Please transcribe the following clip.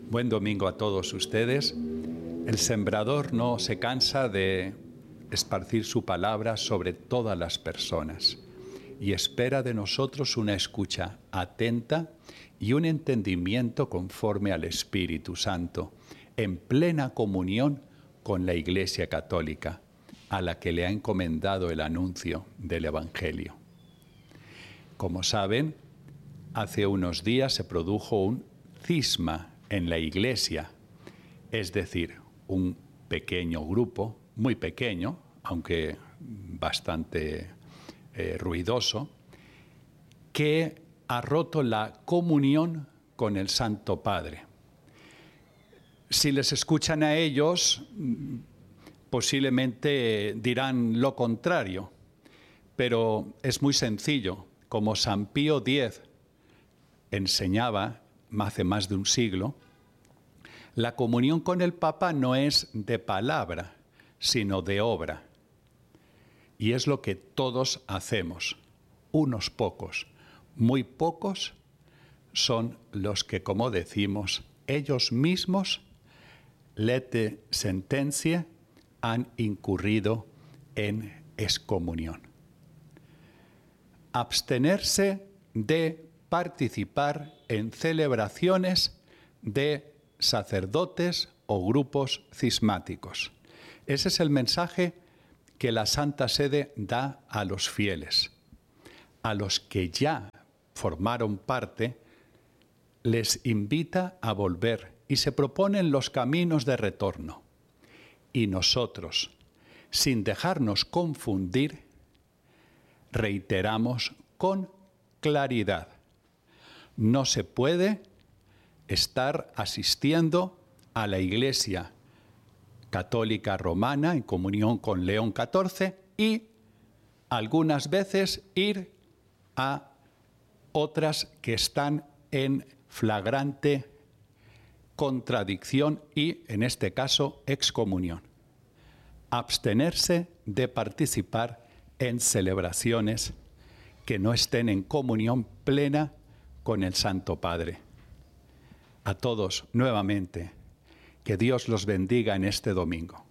Buen domingo a todos ustedes. El sembrador no se cansa de esparcir su palabra sobre todas las personas y espera de nosotros una escucha atenta y un entendimiento conforme al Espíritu Santo, en plena comunión con la Iglesia Católica, a la que le ha encomendado el anuncio del Evangelio. Como saben, hace unos días se produjo un cisma en la Iglesia, es decir, un pequeño grupo, muy pequeño, aunque bastante ruidoso, que ha roto la comunión con el Santo Padre. Si les escuchan a ellos, posiblemente dirán lo contrario, pero es muy sencillo. Como San Pío X enseñaba hace más de un siglo, la comunión con el Papa no es de palabra, sino de obra. Y es lo que todos hacemos. Unos pocos, muy pocos, son los que, como decimos, ellos mismos, lete sentencia, han incurrido en excomunión. Abstenerse de participar en celebraciones de sacerdotes o grupos cismáticos. Ese es el mensaje que la Santa Sede da a los fieles. A los que ya formaron parte, les invita a volver y se proponen los caminos de retorno. Y nosotros, sin dejarnos confundir, reiteramos con claridad: no se puede estar asistiendo a la Iglesia Católica Romana en comunión con León XIV y algunas veces ir a otras que están en flagrante contradicción y, en este caso, excomunión. Abstenerse de participar en celebraciones que no estén en comunión plena con el Santo Padre. A todos, nuevamente, que Dios los bendiga en este domingo.